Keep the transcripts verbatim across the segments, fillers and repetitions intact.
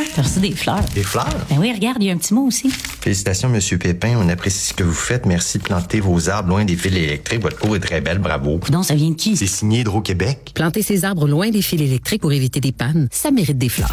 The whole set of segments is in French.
T'as reçu des fleurs. Des fleurs? Ben oui, regarde, il y a un petit mot aussi. Félicitations, Monsieur Pépin. On apprécie ce que vous faites. Merci de planter vos arbres loin des fils électriques. Votre cour est très belle. Bravo. Non, ça vient de qui? C'est signé Hydro-Québec. Planter ses arbres loin des fils électriques pour éviter des pannes, ça mérite des fleurs.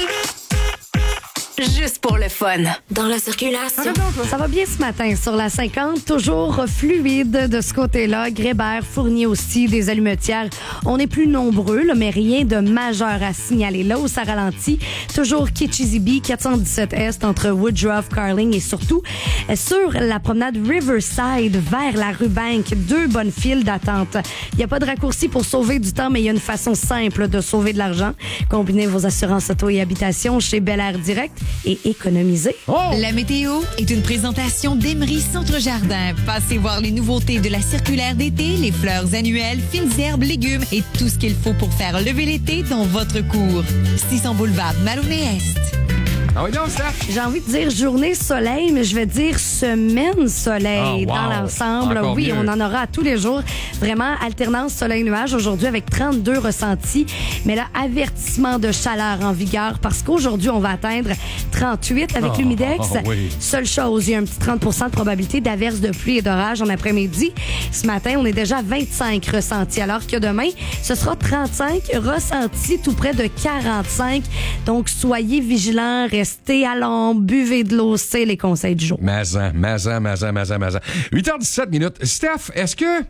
Juste pour le fun. Dans la circulation. Ça va bien ce matin sur la cinquante, toujours fluide de ce côté-là. Grébert, Fournier aussi, des allumetières. On est plus nombreux, là, mais rien de majeur à signaler. Là où ça ralentit, toujours Kitchizibi, quatre cent dix-sept Est, entre Woodruff, Carling et surtout sur la promenade Riverside vers la rue Bank. Deux bonnes files d'attente. Il n'y a pas de raccourci pour sauver du temps, mais il y a une façon simple de sauver de l'argent. Combinez vos assurances auto et habitation chez Bel Air Direct et économiser. Oh! La météo est une présentation d'Emery Centre Jardin. Passez voir les nouveautés de la circulaire d'été, les fleurs annuelles, fines herbes, légumes et tout ce qu'il faut pour faire lever l'été dans votre cour. six cents boulevard Maloney-Est. Ah oui, non, ça. J'ai envie de dire journée soleil, mais je vais dire semaine soleil oh, wow. dans l'ensemble. Encore oui, mieux. on en aura à tous les jours. Vraiment, alternance soleil-nuage aujourd'hui avec trente-deux ressentis. Mais là, avertissement de chaleur en vigueur parce qu'aujourd'hui, on va atteindre trente-huit avec oh, l'humidex. Oh, oui. Seule chose, il y a un petit trente pour cent de probabilité d'averse de pluie et d'orage en après-midi. Ce matin, on est déjà à vingt-cinq ressentis, alors que demain, ce sera trente-cinq ressentis, tout près de quarante-cinq. Donc, soyez vigilants, restez à l'ombre, buvez de l'eau, c'est les conseils du jour. Mazan, mazan, mazan, mazan, mazan. huit heures dix-sept minutes. Steph, est-ce que...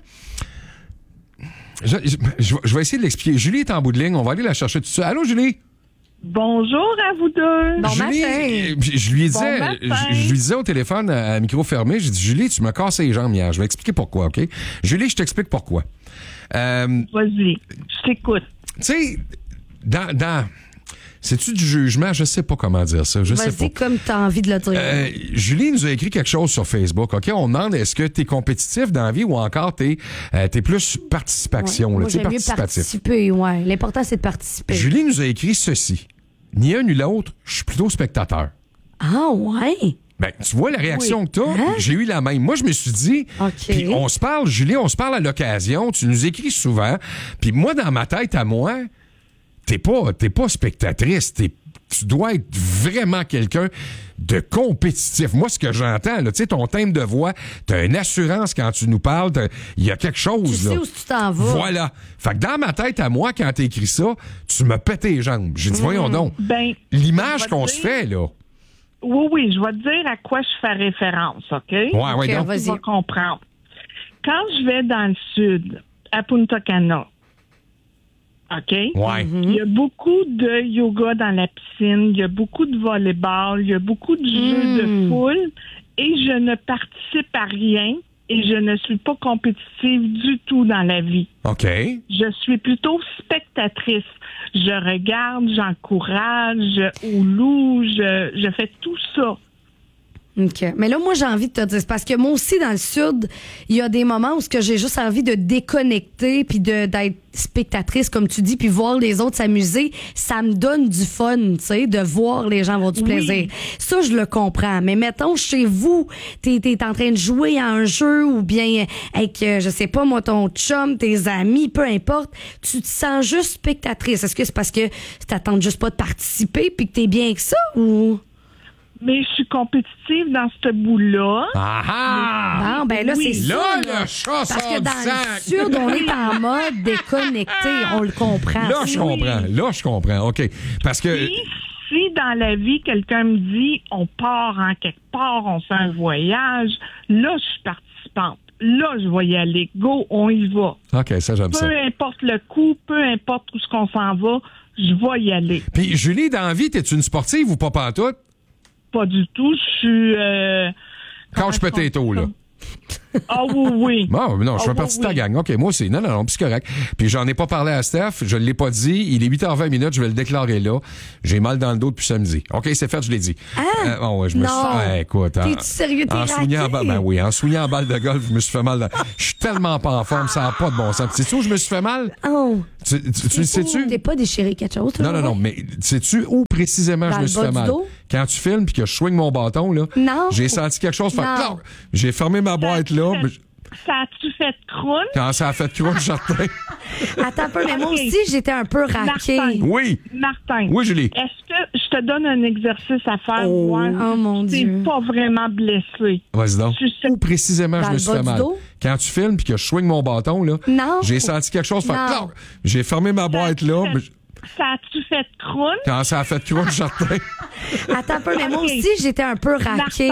Je, je, je, je vais essayer de l'expliquer. Julie est en bout de ligne. On va aller la chercher tout ça. Allô, Julie? Bonjour à vous deux. Bon Julie, matin. Je, je lui disais, Bon je, matin. je lui disais au téléphone à, à micro fermé, j'ai dit, Julie, tu m'as cassé les jambes hier. Je vais expliquer pourquoi, OK? Julie, je t'explique pourquoi. Euh, Vas-y, je t'écoute. tu sais, dans... dans c'est-tu du jugement? Je sais pas comment dire ça. Je sais pas. Vas-y comme tu as envie de le dire. Euh, Julie nous a écrit quelque chose sur Facebook. OK, on demande est-ce que tu es compétitif dans la vie ou encore tu es euh, plus participation, Ouais. là, Moi, tu sais, j'aime mieux participatif. participer, ouais. L'important, c'est de participer. Julie nous a écrit ceci. Ni un ni l'autre, je suis plutôt spectateur. Ah, ouais. Ben, tu vois la réaction Oui. que t'as, Hein? j'ai eu la même. Moi, je me suis dit, OK. puis on se parle, Julie, on se parle à l'occasion, tu nous écris souvent, puis moi, dans ma tête à moi, t'es pas, t'es pas spectatrice, t'es tu dois être vraiment quelqu'un de compétitif. Moi, ce que j'entends, là, tu sais, ton thème de voix, t'as une assurance quand tu nous parles, il y a quelque chose, Tu là. sais où tu t'en vas. Voilà. Fait que dans ma tête, à moi, quand t'as écrit ça, tu m'as pété les jambes. J'ai dit, voyons donc. Ben, L'image je vais qu'on te se dire- fait, là. Oui, oui, je vais te dire à quoi je fais référence, OK? Ouais, ouais, OK, donc. vas-y. Tu vas comprendre. Quand je vais dans le sud, à Punta Cana, OK? Ouais. Il y a beaucoup de yoga dans la piscine, il y a beaucoup de volleyball, il y a beaucoup de jeux de foule et je ne participe à rien et je ne suis pas compétitive du tout dans la vie. OK. Je suis plutôt spectatrice. Je regarde, j'encourage, ou loue, je, je fais tout ça. OK. Mais là, moi, j'ai envie de te dire, c'est parce que moi aussi, dans le Sud, il y a des moments où ce que j'ai juste envie de déconnecter puis de, d'être spectatrice, comme tu dis, puis voir les autres s'amuser. Ça me donne du fun, tu sais, de voir les gens avoir du Oui. plaisir. Ça, je le comprends. Mais mettons, chez vous, t'es, t'es en train de jouer à un jeu ou bien avec, euh, je sais pas, moi, ton chum, tes amis, peu importe, tu te sens juste spectatrice. Est-ce que c'est parce que t'attends juste pas de participer puis que t'es bien avec ça ou... Mais je suis compétitive dans ce bout-là. Ah ah! Non, ben là, Oui. c'est Là, ça. le là. chat Parce sort que du dans sac. le Sud, on est en mode déconnecté. On le comprend. Là, je comprends. Là, je comprends. OK. Parce que... Puis, si dans la vie, quelqu'un me dit on part en quelque part, on fait un voyage, là, je suis participante. Là, je vais y aller. Go, on y va. OK, ça, j'aime ça. Peu importe le coût, peu importe où ce qu'on s'en va, je vais y aller. Puis, Julie, dans la vie, t'es-tu une sportive ou pas pantoute? Pas du tout. Je suis... Euh, Couch comment potato, est-ce là. qu'on dit ça? Ah oui, oui. Non, non, je fais Ah, partie oui, de ta oui. gang. OK, moi aussi. Non, non, non, puis c'est correct. Puis j'en ai pas parlé à Steph, je l'ai pas dit. Il est huit heures vingt minutes, je vais le déclarer là. J'ai mal dans le dos depuis samedi. OK, c'est fait, je l'ai dit. Ah! Euh, bon, ouais, je me Non. suis... Ouais, écoute, en, T'es-tu sérieux? T'es en swingant en raqué? balle, ben oui, en swingant en balle de golf, je me suis fait mal. Dans... Je suis tellement pas en forme, ça n'a pas de bon sens. Sais-tu où je me suis fait mal? Oh. Tu, tu, tu le sais-tu? T'es pas déchiré quelque chose, toi? Non, non, non, mais sais-tu où précisément Dans je me le suis bas fait du mal? dos? Quand tu filmes puis que je swing mon bâton, là, Non. j'ai senti quelque chose faire Non. clac. J'ai fermé ma boîte là. mais- Ça a-tu fait croûte? Quand ça a fait croûte, je certain. Attends un peu, mais moi OK. aussi, j'été un peu raqué. Martin. Oui. Martin. Oui, Julie. Est-ce que je je te donne un exercice à faire. Oh, voir oh mon si Dieu. t'es pas vraiment blessé. Vas-y donc. Tu sais- Où précisément Dans je me le suis bas fait du mal? dos? Quand tu filmes puis que je swing mon bâton, là, Non. j'ai senti quelque chose faire Non. clac. J'ai fermé ma boîte là. Ça- mais- Ça a-tu fait croûte? Quand ça a fait croûte, certain. Attends un peu, mais moi Ok. aussi, j'étais un peu raquée.